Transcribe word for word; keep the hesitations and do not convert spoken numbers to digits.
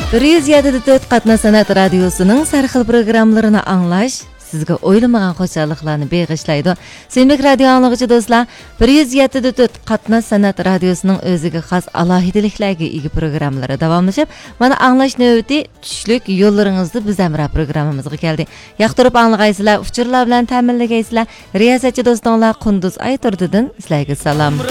bir yuz yetti nokta to'rt Qatna sanat radiosuning sarxil programmalarini anglash sizga o'ylamagan xo'shalliklarni beg'ishlaydi. Sevimli radio anglag'uchi do'stlar, bir yuz yetti nokta to'rt Qatna sanat radiosuning o'ziga xos alohidaliklarga ega programmalari davomlashib, mana anglash navbati tushlik yo'llaringizda biz amra programmamizga keldi. Yoqtirib anglag'aysizlar, uchurlar bilan ta'minlagaysizlar. Riyosatchi do'stlar Qunduz Ayturdidan sizlarga salom.